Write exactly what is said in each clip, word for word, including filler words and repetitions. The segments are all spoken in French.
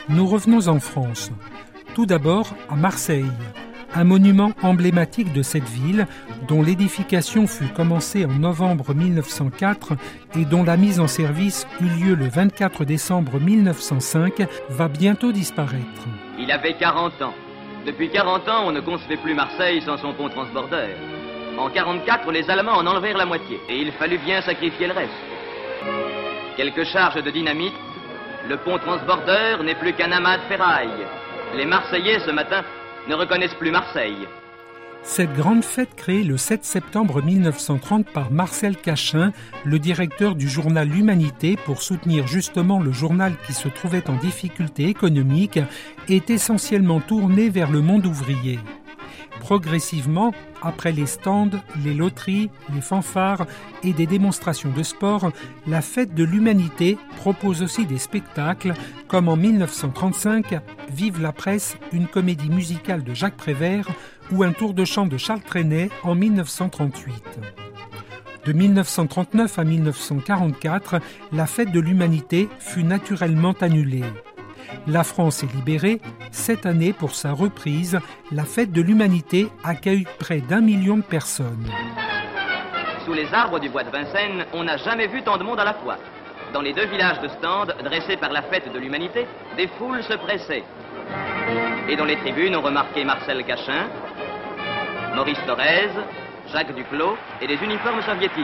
Nous revenons en France. Tout d'abord à Marseille, un monument emblématique de cette ville dont l'édification fut commencée en novembre mille neuf cent quatre et dont la mise en service eut lieu le vingt-quatre décembre mille neuf cent cinq, va bientôt disparaître. Il avait quarante ans. Depuis quarante ans, on ne concevait plus Marseille sans son pont transbordeur. En quarante-quatre, les Allemands en enlevèrent la moitié et il fallut bien sacrifier le reste. Quelques charges de dynamite, le pont transbordeur n'est plus qu'un amas de ferraille. Les Marseillais, ce matin, ne reconnaissent plus Marseille. Cette grande fête créée le sept septembre mille neuf cent trente par Marcel Cachin, le directeur du journal L'Humanité, pour soutenir justement le journal qui se trouvait en difficulté économique, est essentiellement tournée vers le monde ouvrier. Progressivement, après les stands, les loteries, les fanfares et des démonstrations de sport, la Fête de l'Humanité propose aussi des spectacles, comme en mille neuf cent trente-cinq, Vive la presse, une comédie musicale de Jacques Prévert, ou un tour de chant de Charles Trenet en mille neuf cent trente-huit. De mille neuf cent trente-neuf à mille neuf cent quarante-quatre, la Fête de l'Humanité fut naturellement annulée. La France est libérée. Cette année, pour sa reprise, la Fête de l'Humanité accueille près d'un million de personnes. Sous les arbres du bois de Vincennes, on n'a jamais vu tant de monde à la fois. Dans les deux villages de stands dressés par la Fête de l'Humanité, des foules se pressaient. Et dans les tribunes, on remarquait Marcel Cachin, Maurice Thorez, Jacques Duclos et des uniformes soviétiques.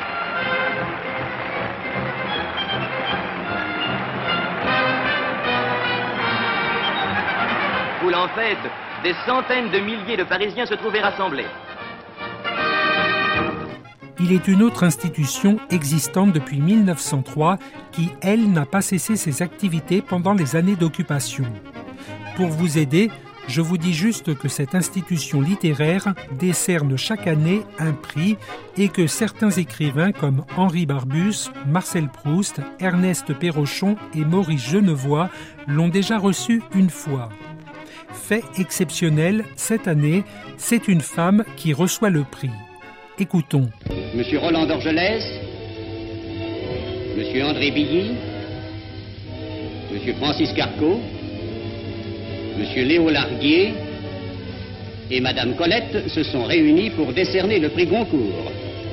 Foule en fête, des centaines de milliers de Parisiens se trouvaient rassemblés. Il est une autre institution existante depuis mille neuf cent trois qui, elle, n'a pas cessé ses activités pendant les années d'occupation. Pour vous aider, je vous dis juste que cette institution littéraire décerne chaque année un prix et que certains écrivains comme Henri Barbusse, Marcel Proust, Ernest Pérochon et Maurice Genevoix l'ont déjà reçu une fois. Fait exceptionnel, cette année, c'est une femme qui reçoit le prix. Écoutons. Monsieur Roland d'Orgelès, Monsieur André Billy, Monsieur Francis Carcot, Monsieur Léo Larguier et Madame Colette se sont réunis pour décerner le prix Goncourt.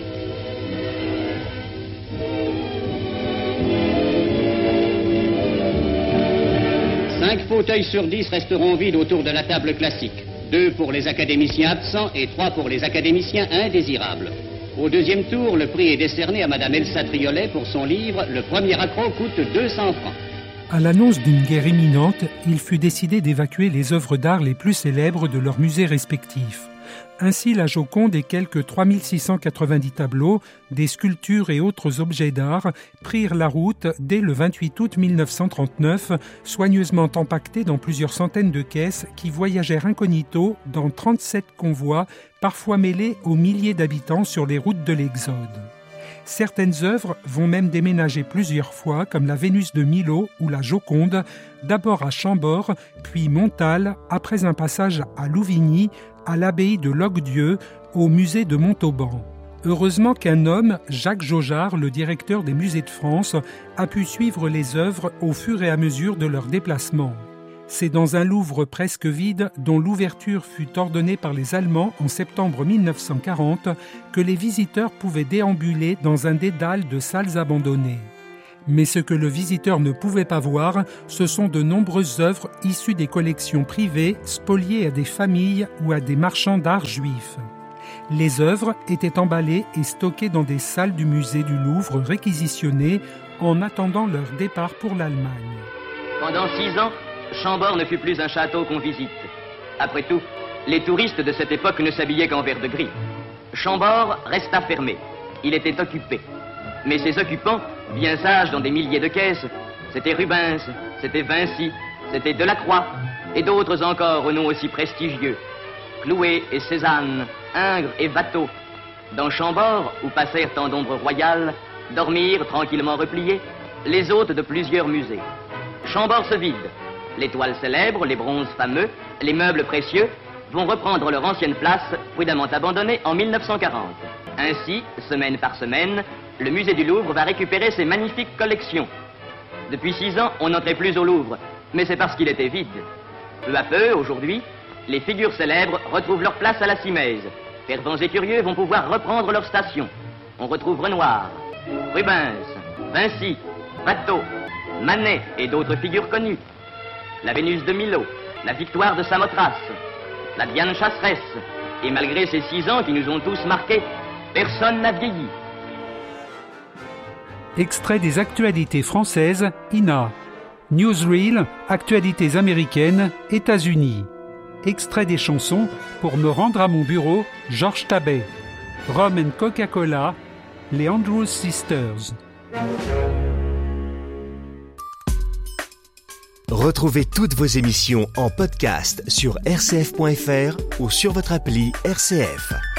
Cinq fauteuils sur dix resteront vides autour de la table classique. Deux pour les académiciens absents et trois pour les académiciens indésirables. Au deuxième tour, le prix est décerné à Madame Elsa Triolet pour son livre « Le premier accro coûte deux cents francs ». À l'annonce d'une guerre imminente, il fut décidé d'évacuer les œuvres d'art les plus célèbres de leurs musées respectifs. Ainsi, la Joconde et quelques trois mille six cent quatre-vingt-dix tableaux, des sculptures et autres objets d'art prirent la route dès le vingt-huit août mille neuf cent trente-neuf, soigneusement empaquetés dans plusieurs centaines de caisses qui voyagèrent incognito dans trente-sept convois, parfois mêlés aux milliers d'habitants sur les routes de l'Exode. Certaines œuvres vont même déménager plusieurs fois, comme la Vénus de Milo ou la Joconde, d'abord à Chambord, puis Montals, après un passage à Louvigny, à l'abbaye de Locdieu, au musée de Montauban. Heureusement qu'un homme, Jacques Jaujard, le directeur des musées de France, a pu suivre les œuvres au fur et à mesure de leur déplacement. C'est dans un Louvre presque vide, dont l'ouverture fut ordonnée par les Allemands en septembre mille neuf cent quarante, que les visiteurs pouvaient déambuler dans un dédale de salles abandonnées. Mais ce que le visiteur ne pouvait pas voir, ce sont de nombreuses œuvres issues des collections privées, spoliées à des familles ou à des marchands d'art juifs. Les œuvres étaient emballées et stockées dans des salles du musée du Louvre réquisitionnées en attendant leur départ pour l'Allemagne. Pendant six ans, Chambord ne fut plus un château qu'on visite. Après tout, les touristes de cette époque ne s'habillaient qu'en vert de gris. Chambord resta fermé. Il était occupé. Mais ses occupants, bien sages dans des milliers de caisses, c'était Rubens, c'était Vinci, c'était Delacroix, et d'autres encore aux noms aussi prestigieux. Clouet et Cézanne, Ingres et Watteau. Dans Chambord, où passèrent tant d'ombres royales, dormirent tranquillement repliés les hôtes de plusieurs musées. Chambord se vide. Les toiles célèbres, les bronzes fameux, les meubles précieux vont reprendre leur ancienne place, prudemment abandonnée en mille neuf cent quarante. Ainsi, semaine par semaine, le musée du Louvre va récupérer ses magnifiques collections. Depuis six ans, on n'entrait plus au Louvre. mais c'est parce qu'il était vide. Peu à peu, aujourd'hui, les figures célèbres retrouvent leur place à la Simèse. Fervents et curieux vont pouvoir reprendre leur station. On retrouve Renoir, Rubens, Vinci, Watteau, Manet et d'autres figures connues. La Vénus de Milo, la Victoire de Samothrace, la Diane chasseresse. Et malgré ces six ans qui nous ont tous marqués, personne n'a vieilli. Extrait des actualités françaises, I N A. Newsreel, actualités américaines, États-Unis. Extrait des chansons, Pour me rendre à mon bureau, Georges Tabet. Rum and Coca-Cola, les Andrews Sisters. Retrouvez toutes vos émissions en podcast sur r c f point f r ou sur votre appli R C F.